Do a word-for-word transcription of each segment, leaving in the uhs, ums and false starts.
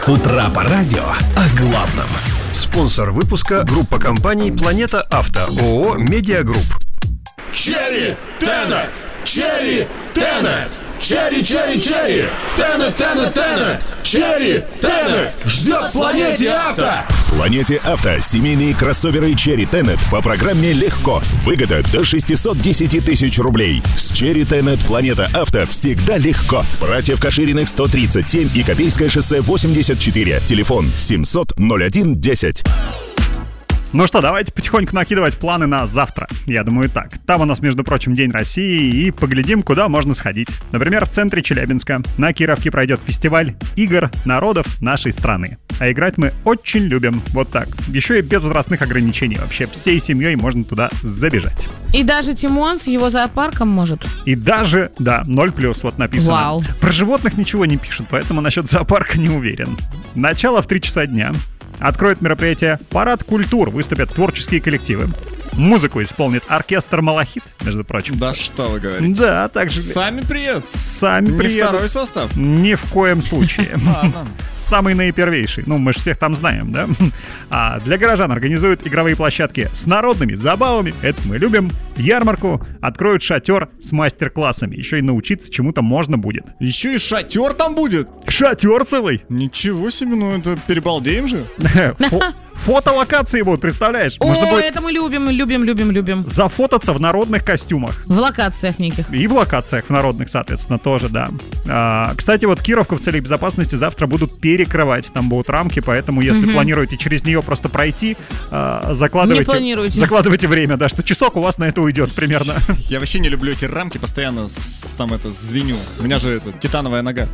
С утра по радио о главном. Спонсор выпуска — группа компаний «Планета Авто», ООО «Медиагрупп». Черри Тенет! Черри Тенет! Черри, черри, черри! Тенет, тенет, тенет! Черри Тенет! Ждет в Планете Авто! В Планете Авто семейные кроссоверы Черри Тенет по программе «Легко». Выгода до шестьсот десять тысяч рублей. С Черри Тенет Планета Авто всегда легко. Братьев Кашириных сто тридцать семь и Копейское шоссе восемьдесят четыре. Телефон семьсот ноль один десять. Ну что, давайте потихоньку накидывать планы на завтра. Я думаю, так. Там у нас, между прочим, День России, и поглядим, куда можно сходить. Например, в центре Челябинска на Кировке пройдет фестиваль игр народов нашей страны. А играть мы очень любим. Вот так. Еще и без возрастных ограничений. Вообще всей семьей можно туда забежать. И даже Тимон с его зоопарком может. И даже, да, ноль плюс вот написано. Вау. Про животных ничего не пишут, поэтому насчет зоопарка не уверен. Начало в три часа дня. Откроет мероприятие «Парад культур», выступят творческие коллективы. Музыку исполнит оркестр «Малахит», между прочим. Да что вы говорите? Да, а также... Сами приедут? Сами Не приедут. второй состав? Ни в коем случае. Самый наипервейший. Ну, мы же всех там знаем, да? А для горожан организуют игровые площадки с народными забавами. Это мы любим. Ярмарку. Откроют шатер с мастер-классами. Еще и научиться чему-то можно будет. Еще и шатер там будет? Шатер целый. Ничего себе, ну это перебалдеем же. Фо- Фотолокации будут, представляешь? О, Можно будет это мы любим, любим, любим, любим. зафотаться в народных костюмах. В локациях неких. И в локациях в народных, соответственно, тоже, да. А, кстати, вот Кировку в целях безопасности завтра будут перекрывать. Там будут рамки, поэтому если Мгм. планируете через нее просто пройти, а, закладывайте, Не планируйте. закладывайте время, да, что часок у вас на это уйдет примерно. Я вообще не люблю эти рамки, постоянно с- там это звеню. У меня же это титановая нога.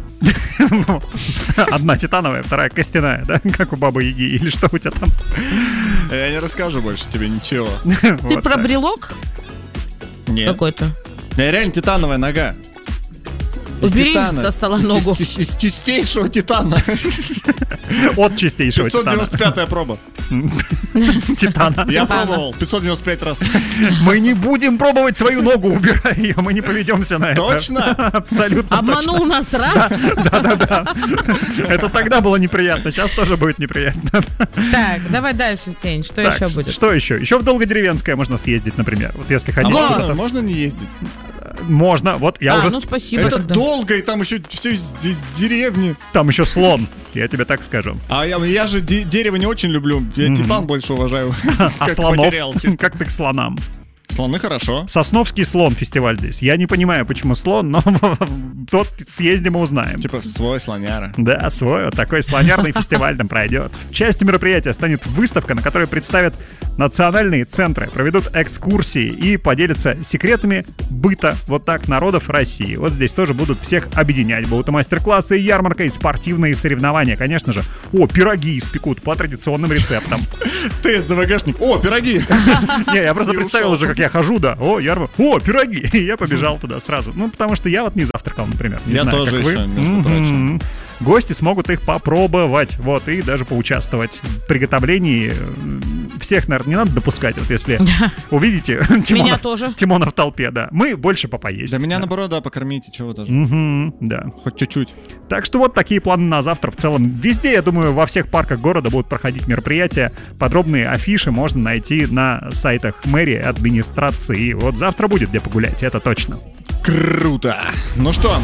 Одна титановая, вторая костяная, да, как у Бабы Яги, или что у тебя там? Я не расскажу больше тебе ничего. Ты Вот про так. брелок Нет. какой-то? Я реально титановая нога. Из Убери титана. со стола Из ногу. чис- Из чистейшего титана. От чистейшего пятьсот титана. девяносто пятая проба. Титана. Я пробовал пятьсот девяносто пять раз. Мы не будем пробовать твою ногу, убирай ее, мы не поведемся на это. Точно? Абсолютно Обманул нас раз. Да-да-да. Это тогда было неприятно, сейчас тоже будет неприятно. Так, давай дальше, Сень. Что Так, еще будет? Что еще? Еще в Долгодеревенское можно съездить, например. Вот если А хотите. можно, куда-то- можно не ездить? Можно. Вот я А, уже... ну спасибо. Это тогда. долго, и там еще все из из деревни. Там еще слон, я тебе так скажу. А я, я же де- дерево не очень люблю. Я Мгм. титан больше уважаю. А Как слонов? материал, чисто. Как ты к слонам? Слоны хорошо. Сосновский слон фестиваль здесь. Я не понимаю, почему слон, но тот съездим и узнаем. Типа свой слоняра. Да, свой вот такой слонярный фестиваль там пройдет. Частью мероприятия станет выставка, на которой представят национальные центры, проведут экскурсии и поделятся секретами быта вот так народов России. Вот здесь тоже будут всех объединять. Будут и мастер-классы, и ярмарка, и спортивные соревнования. Конечно же, о, пироги испекут по традиционным рецептам. Ты СДВГшник. О, пироги! Не, я просто И представил ушел. уже, как я хожу, да. О, ярмарка. О, пироги! И я побежал туда сразу. Ну, потому что я вот не завтракал, например. Не Я знаю, тоже как вы. еще, между Мгм. прочим. Гости смогут их попробовать, вот, и даже поучаствовать в приготовлении. Всех, наверное, не надо допускать, вот если увидите Меня Тимона, тоже. Тимона в толпе, да. Мы больше попоесть. Да меня наоборот, да, покормите, чего даже. Мгм, да. Хоть чуть-чуть. Так что вот такие планы на завтра в целом. Везде, я думаю, во всех парках города будут проходить мероприятия. Подробные афиши можно найти на сайтах мэрии, администрации. Вот завтра будет где погулять, это точно. Круто! Ну что,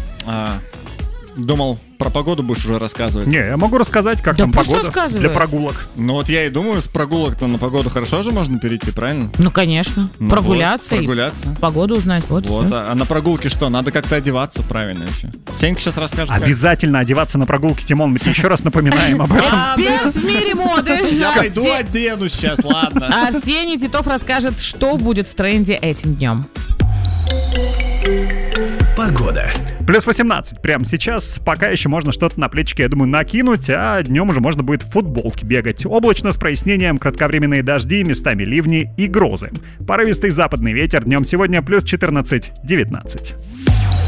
а, думал, про погоду будешь уже рассказывать? Не, я могу рассказать, как Да там пусть погода рассказывает. для прогулок. Ну вот я и думаю, с прогулок-то на погоду хорошо же можно перейти, правильно? Ну, конечно. Ну Прогуляться вот, и прогуляться. погоду узнать. Вот. Вот, всё. а, а на прогулке что? Надо как-то одеваться правильно еще. Сенька сейчас расскажет. как. Обязательно одеваться на прогулке, Тимон. Мы тебе еще раз напоминаем об этом. Эксперт в мире моды. Я пойду Арсе- одену сейчас, ладно. Арсений Титов расскажет, что будет в тренде этим днем. Погода. Плюс восемнадцать прямо сейчас. Пока еще можно что-то на плечике, я думаю, накинуть, а днем уже можно будет в футболке бегать. Облачно с прояснением, кратковременные дожди, местами ливни и грозы. Порывистый западный ветер. Днем сегодня плюс четырнадцать девятнадцать.